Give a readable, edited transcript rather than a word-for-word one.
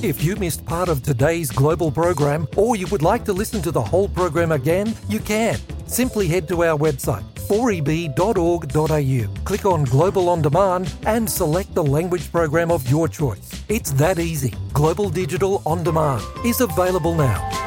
If you missed part of today's Global program, or you would like to listen to the whole program again, you can. Simply head to our website, 4eb.org.au, click on Global On Demand and select the language program of your choice. It's that easy. Global Digital On Demand is available now.